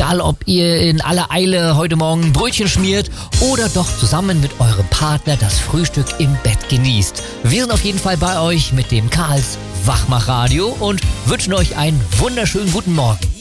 Egal, ob ihr in aller Eile heute Morgen Brötchen schmiert oder doch zusammen mit eurem Partner das Frühstück im Bett genießt. Wir sind auf jeden Fall bei euch mit dem Karls Wachmachradio und wünschen euch einen wunderschönen guten Morgen.